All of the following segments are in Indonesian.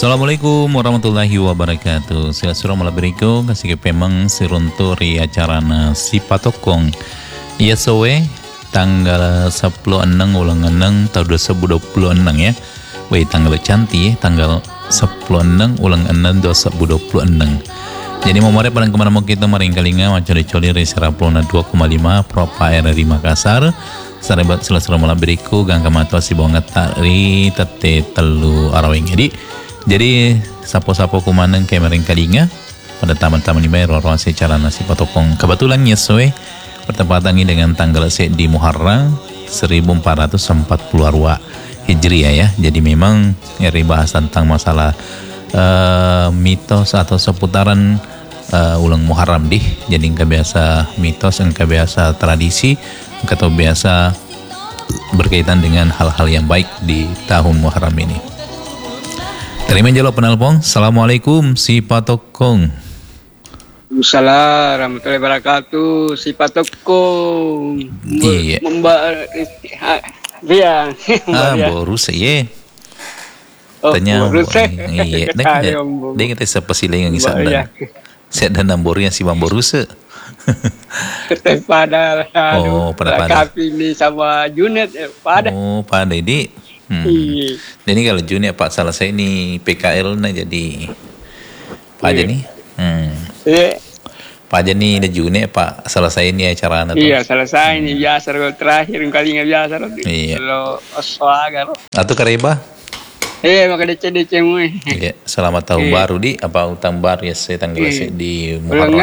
Assalamualaikum warahmatullahi wabarakatuh. Sila surah malaberiko kasih pemang siruntori acarana si patokong. Iya sowe tanggal 16 ulang 6 tahun 2026 ya. Wei tanggal cantik tanggal 16 ulang 6 2026. Jadi mau mari pada kemana mau kita maring kalinga macam dicoli resera plona 2,5 propa RRI Makassar. Sarebat sila surah malaberiko gang kamato si bongat tari tete telu araweng jadi sapo-sapo kumanang kayak maring kalinga pada taman-taman lima ruang secara nasi patokong kebetulan nyesuai bertepatan ini dengan tanggal di Muharram 1440 arwa Hijriah ya. Jadi memang RI bahas tentang masalah mitos atau seputaran ulang Muharram dih. Jadi engkau biasa mitos, engkau biasa tradisi, engkau biasa berkaitan dengan hal-hal yang baik di tahun Muharram ini. Terima jawab penelpon. Assalamualaikum si patokong. Assalamualaikum warahmatullahi wabarakatuh. Si patokong. Iya. Dia. Baru saya. Tanya. Iya. Dia kita siapa sih yang ngisah dan. Saya dan nambornya si Bamboruse. Pada. Pada. Kapi ini sama Junet pada. Pada ini. Jadi kalau Juni Pak selesai ini PKL nah jadi Pak aja nih. Pak aja nih Juni Pak selesai ini acara itu. Iya selesai ini biasa terakhir kali nggak biasa. Iya. Kalau oswagar. Atau kareba? Maka DC mui. Iya. Selamat tahun baru di apa utang baru ya saya tanggal di Muharram.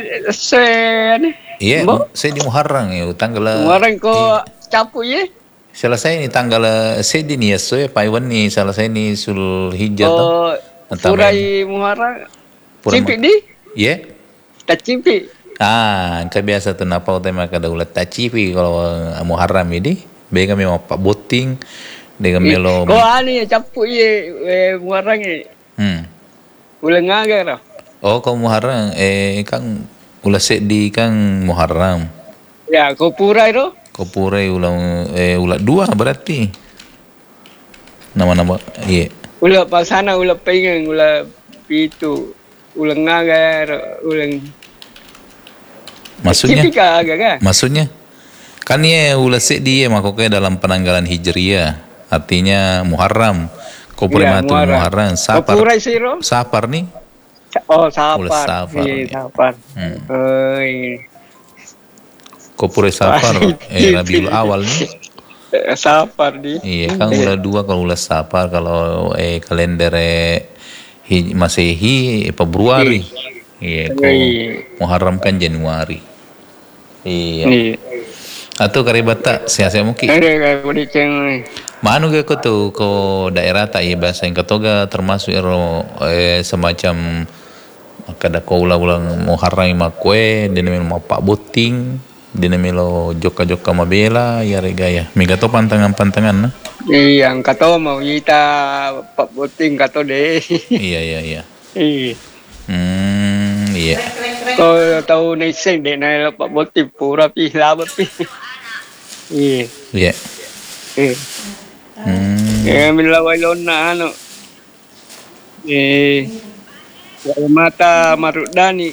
Iya. Saya di Muharram ya utang Muharram kok capu ya? Selesai ini tanggal sedi nih ya so ya Pak Iwan nih selesai nih sul hijau Purai Muharram cipi di iya tak cipi kan biasa tuh napa utama kada ulat tak cipi kalau Muharram ini bega memang Pak Boting dengan melo ani capu ye Muharram ini ulang agar kau Muharram kang ulah sedi kang Muharram ya kau purai do Kopurai ulang dua berarti nama-nama iya ulah pasana ulah pengen ulah itu ulang ngagar ulang maksudnya kan ya ulah sik dia makanya dalam penanggalan Hijriah artinya Muharram Kopurai matu Muharram Safar nih Safar Kopure Safar Rabiul Awal nih Safar di iya kan ulah dua kalau ulah Safar kalau kalender Masehi Februari iya Muharram kan Januari iya atau karibata sia-sia mungkin manu ke tuh ko daerah tak iya bahasa yang ketoga termasuk semacam kada ko ulang Muharram makwe dan memang Pak Boting dinamilo joka-joka mabela ya regaya mega to pantangan-pantangan na iya kato mau kita Pak Boting kato deh iya iya kau tahu neseng deh na Pak Boting pura pi laba pi iya milawai lona ano mata marudani.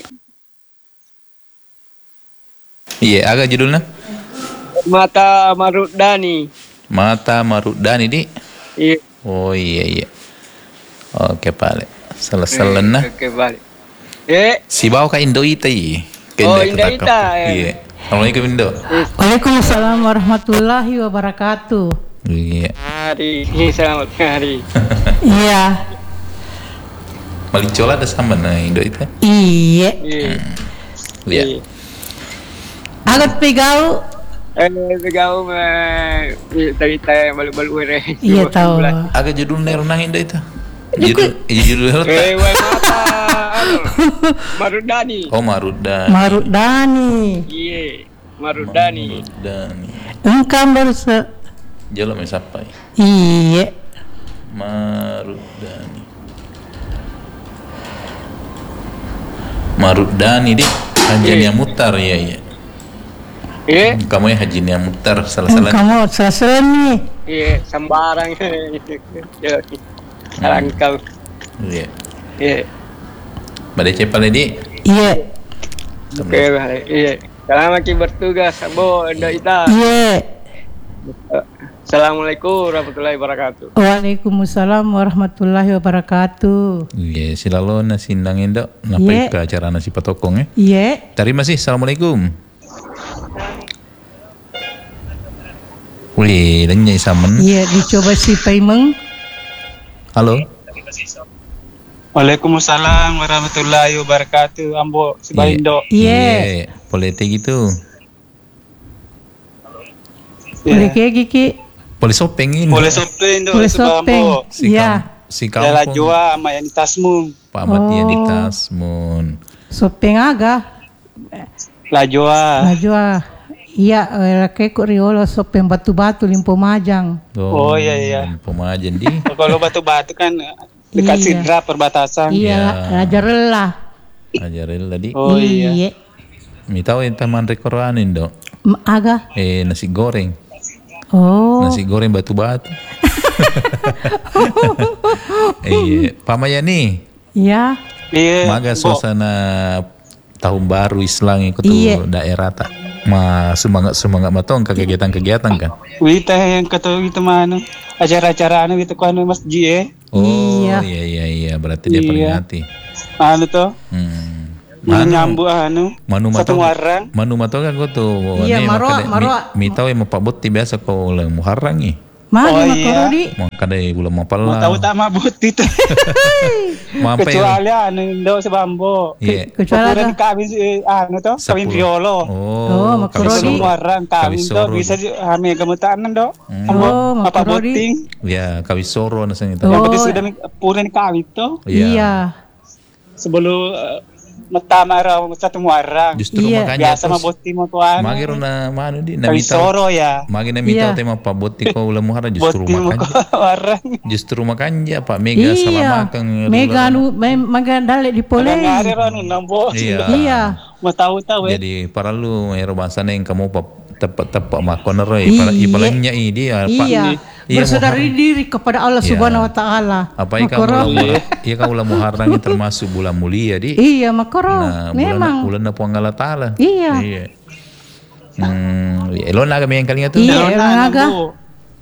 Iya, agak judulnya? Mata Marudani. Mata Marudani di? Iya. Oh iya. Oke pale. Selesai na. Oke pale. Si bawa ke Indo ita i. Indo ita. Iya. Assalamualaikum Indo. Waalaikumsalam warahmatullahi wabarakatuh. Iya. Selamat hari. Iya. Malicola ada sama na Indo ita? Iya. Iya. Agat pegau. Pegau cerita balu-balu re. Iya tahu. Agak judul renang Indo ita. Judul mata Marudani. Oh Marudani. Iya, Marudani. Engkau baru se. Jalo mesapai. Iya. Marudani di Hajinya Mutar ya. Kamu ya Hajinya Mutar salah-salah. Kamu salah-salah nih. Iya, sembarang. Sarangkal. Iya. Iya. Badai cepal di. Iya. Oke, baik. Iya. Selamat bertugas, Ambo, Endo Ita. Iya. Assalamualaikum warahmatullahi wabarakatuh. Waalaikumsalam warahmatullahi wabarakatuh. Iya, silalo na sindang Indo. Iya. Napai ke acara nasi patokong ya. Iya. Terima kasih. Assalamualaikum. Wih, dan nyai samen. Iya, dicoba si Paimeng. Halo. Waalaikumsalam warahmatullahi wabarakatuh. Ambo Sibaindo. Iya. Politik gitu. Boleh kayak Giki. Boleh sopeng ini. Boleh sopeng do Boleh sopeng. Ambo. Iya. Si Jala kampung. jua ama yang tasmu. Pak Matian di Oh. Tasmun. Sopeng aga. La jua. Najwa. Iya, kayak kok riolo sopeng batu-batu limpo majang. Oh, iya, iya. Pemajan di. Kalau batu-batu kan dekat Iya. Sidra perbatasan. Iya, rajarela. Ajaril tadi. Oh iya. Mi tahu yang taman rekoranin dok. Aga. Nasi goreng. Oh. Nasi goreng batu-batu. Pak Mayani. Iya. Iya. Maga Ambo. suasana tahun baru Islam itu Iya. daerah tak. Semangat matong kegiatan-kegiatan kan. Wita yang kata itu mana? Acara-acara anu gitu kan masjid Oh Iya. iya berarti dia Iya. peringati. anu tuh. Menyambut anu. Manu Satu matong. warang. Manu matong kan tuh. Iya, marwa. Mi tahu yang mau buti biasa kau lang muharang ni. Mana Oh, makaro iya. di? Mau kadai bulan mau Mau tahu pala. tak mabut itu. Mampai. Kecuali anu Indo sebambo. Iya. Kecuali Kecuali aga. kawin anu tuh, kawin 10. riolo. Oh, makro kawis di. soro. Semua orang kawin tuh Kawisoro. bisa hame gemetanan do. Oh, Apa makro di. boting? Ya, kawisoro na sa ito. Oh. Yang penting sudah pulen kawin tuh. Iya. Sebelum metama raw satu muarang. Justru Iya. makanya Biasa maboting mo tuan. Magiro na mano di na Kawin mitaw. soro ya. Magi na mitaw Iya. tema pabuti ko ulam muhara justru Boting mo makanya. warang. Justru makanya Pak Mega sama Iya. kang Mega anu mega dale di pole. Ngari anu nambo. Iya. Iya. Mau tahu-tahu ya. Jadi para lu mayro bahasa yang kamu tepat makon roy Iya. para ibalanya dia Pak. Iya. Iya, Bersaudari diri kepada Allah Iya. Subhanahu wa taala. Apa yang kamu iya kamu ulam muharang ini termasuk bulan mulia di. Iya, makro. Nah, Memang. bulan na po ang alatala. Iya. Iya. Elon na kami yang kalinya tuh. Iya. Daun Emang aga. nambo.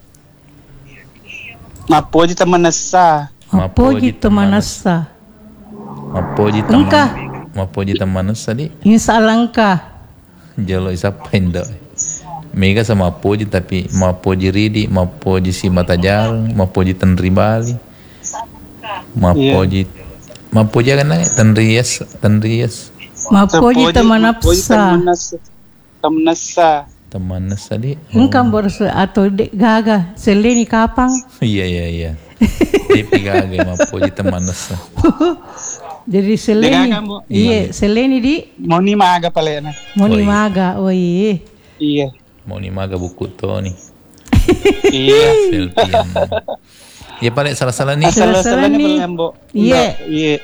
Mapoji teman nasa. Apoji temanasa. Mapoji Engkah. Mapoji teman di. Insya Allah engkah. Jalo isa pendo. Mega sama Mapoji tapi Mapoji Ridi, Mapoji si Matajal, Mapoji Tenribali. Mapoji Mapoji kan na Tenrias. Mapoji temanapsa. Teman nasa. Teman di. Engkau borso atau dek gaga. Seleni kapang. Iya. Tapi gaga Mapoji teman nasa. Jadi seleni. Gaga, Bu. Iya, seleni di. Mau ni maga pala na. Moni Oi. maga. Oh iya. Iya. Mau ni maga buku to ni. Iya. Selfie. Ya paling salah-salah nih. Salah-salah Salah-salahnya ni. pala ambo. Iya. Iya.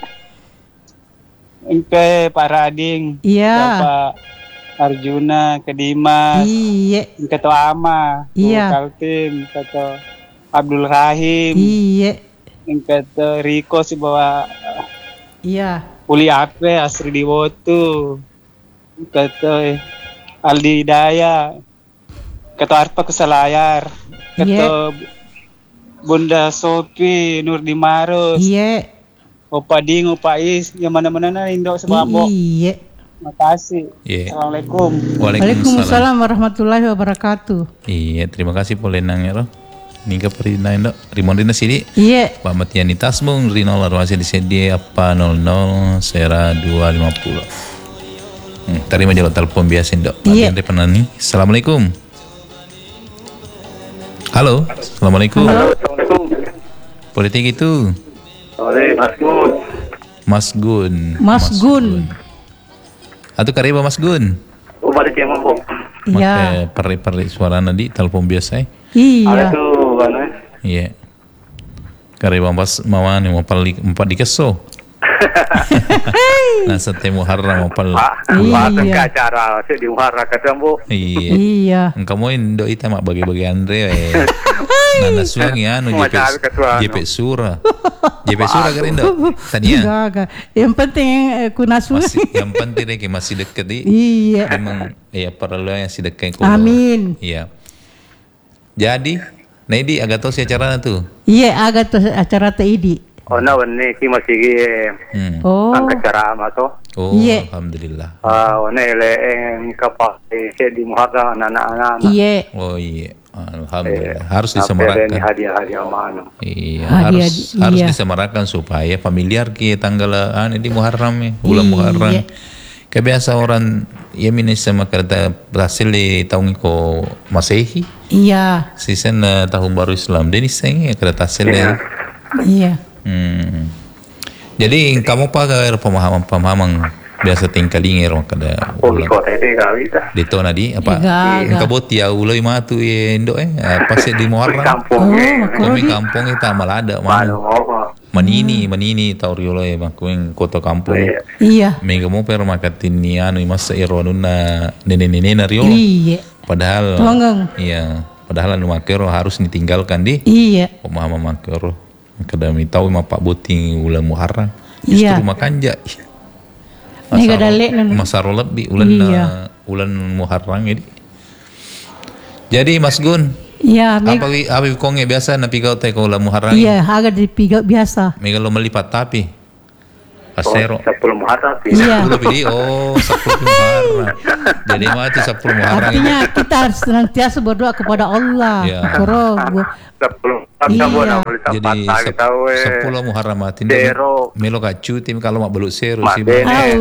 Engke Parading. Iya. Bapak Arjuna, Kedimas. Iya. Ketua Ama. Iya. Kaltim. Ketua Abdul Rahim. Iya. Ketua Riko si bawa Iya. Uli Ape, Asri Diwotu. Ketua Aldi Hidayah. Ketua Arpa Kesalayar. Ketua Bunda Sopi, Nur Dimarus. Iya. Opa Ding, Opa Is, yang mana-mana na Indo sebabo. Iya. Makasih. Iya. Assalamualaikum. Waalaikumsalam warahmatullahi wabarakatuh. Iya, terima kasih polenang ya, Nika perina Indo. Rimon Rina sini. Iya. Pak Matiani Tasmung, Rino Larwasi di CD apa 00 Sera 250. Terima jalur telepon biasa Indo. Iya. Nanti pernah nih. Assalamualaikum. Halo. Assalamualaikum. Assalamualaikum. Politik itu Oleh Mas Gun. Mas Gun. Mas Gun. Atau kariba Mas Gun. Oh, pada cemang po. Iya. Make peri suara nanti telepon biasa. Ada Iya. tuh, ano eh. Iya. Kariba pas mawan mau pali empat di keso. Nah, setemu harra mau pal. Patang Iya. ka acara sa di Muharra katamo. Iya. Iya. Engkau mau Indo itu mak bagi-bagi Andre. Nana suang ya anu Macam ke suang. JP Sura. JP Sura kerindo. Tania. Enggak. Yang penting kunasu. Masih yang penting deh masih dekat di. Iya. Memang ya perlu yang si dekat. Amin. Iya. Jadi, Nedi agak tahu si acara tuh. Iya, agak tuh acara teidi. Oh, na wanne ki masih Oh. angkat cara to. Oh, Iya. alhamdulillah. Wanne le kapal di muhara anak-anak. Iya. Oh iya, alhamdulillah. Harus disemarakan. Hadiah-hadiah mana. Iya, Hadiah, harus iya. disemarakan supaya familiar ki tanggal di Muharram ya, bulan Muharram. Iya. Kebiasa orang Yemen sama kereta berhasil di tahun ko Masehi, Iya. season tahun baru Islam. Jadi saya kereta hasil ya. Iya. Jadi kamu pakai pemahaman biasa tingkah lingir kada Oh, kota itu gak bisa. dito na di apa Ega. kabot ya ulay matu indo pas di Muharram. Kampung Kami kampung kita malada mana manini tauriolo ya bangkuing kota kampung. Iya. Mega mo pero makatini ano mas ironun na nene na riolo. Iya. Padahal Tongeng. iya, padahal anu makero harus ditinggalkan di Iya. pemahaman makero. Kadang tahu mapak boting ulan Muharram. Justru Iya. makanja. Nega dalek nun. Masaro lebih ulan Iya. ulan Muharram ini. Jadi Mas Gun, Iya. apa kongnya biasa napi kau teh ulan Muharram? Iya, agak dipigau biasa. Mega lo melipat tapi pasero. 10 muhara sih. Iya. 10 pilih, 10 Muharram. Jadi mati 10 Muharram. Artinya kita harus senantiasa berdoa kepada Allah. Iya. Koro. 10. Iya. Jadi 10 Muharram mati. Zero. Melo kacu tim kalau mak beluk zero sih. Madene.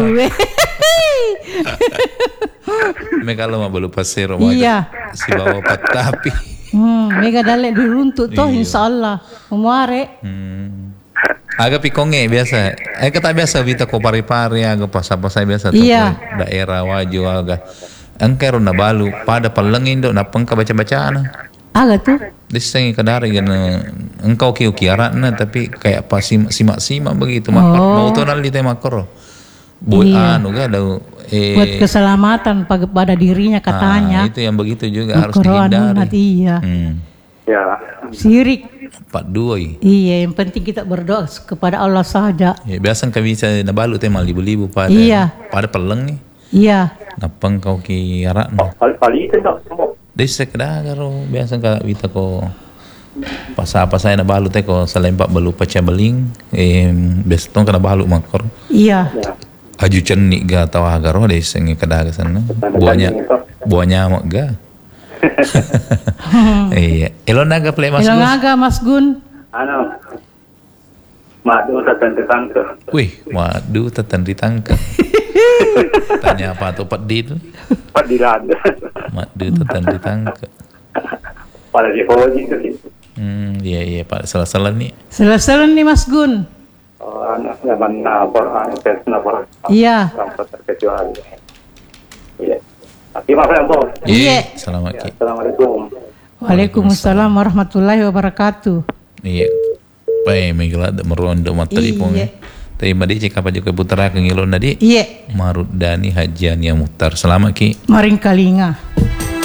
Me kalau mak beluk pas zero Iya. si bawa tapi. Mega dalek diruntuk toh Iya. insyaallah. Umare. Agak pikongnya biasa. Kata biasa kita ko pari-pari agak pas-pas biasa tuh. Iya. Daerah waju agak. Engkau na balu pada palengin do napang ka baca-bacaan. Agak tuh. Diseng kadari kan engkau kiu kiara na tapi kayak pas simak-simak begitu makar. Mau tuh nali teh makar. Buat Iya. anu ga ada Buat keselamatan pada dirinya katanya. itu yang begitu juga harus Al-Quran dihindari. nanti iya. Ya. Sirik. 42. Iya, yang penting kita berdoa kepada Allah saja. Ya, biasa kan bisa nabalu teh mal libu-libu pada Iya. pada peleng nih. Iya. Napang kau kiara na. Kali itu tak semua. Desi sekadaro biasa ka kita ko apa saya na balu teh ko salempak balu pecah beling biasa tong kana balu makor Iya. aju cenik ga tawa garo desi ngi kadaga sana buahnya mak ga iya elon naga play Mas Ilang Gun. aga Mas Gun. Ano? Madu tatan tetangka. Wih waduh tetan ditangkap tanya apa tuh pedit Padilan. madu tetan ditangkap Pada di Hoji itu sih. iya pak salah nih Selesai nih Mas Gun. Anak zaman nabor, tes nabor. Iya. Sampai terkecuali. Iya. Terima kasih Bos. Iya. selamat ki Assalamualaikum. Waalaikumsalam warahmatullahi wabarakatuh. iya baik megala merondo materi Iya. pong tapi madi cek apa juga putra ke ngilon tadi Iya. Marut Dani Hajian yang Muhtar selamat ki Maring kalinga.